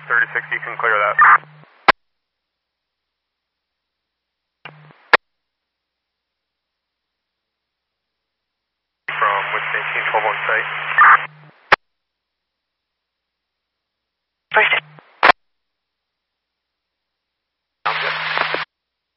36, you can clear that. From with 1812 on site.